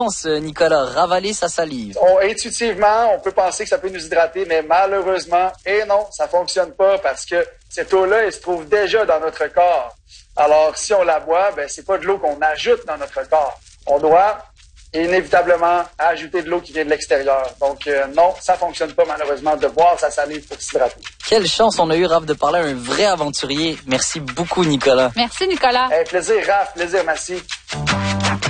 Nicolas, ravaler sa salive. Intuitivement, on peut penser que ça peut nous hydrater, mais malheureusement, non, ça fonctionne pas parce que cette eau-là, elle se trouve déjà dans notre corps. Alors, si on la boit, c'est pas de l'eau qu'on ajoute dans notre corps. On doit inévitablement ajouter de l'eau qui vient de l'extérieur. Donc, non, ça fonctionne pas malheureusement de boire sa salive pour s'hydrater. Quelle chance on a eu, Raph, de parler à un vrai aventurier. Merci beaucoup, Nicolas. Merci, Nicolas. Plaisir, Raph. Plaisir, merci.